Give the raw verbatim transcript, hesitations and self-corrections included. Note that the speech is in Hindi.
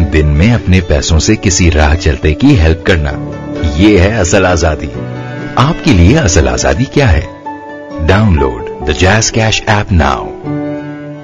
दिन में अपने पैसों से किसी राह चलते की हेल्प करना, ये है असल आजादी। आपके लिए असल आजादी क्या है? Download the jazz cash app now.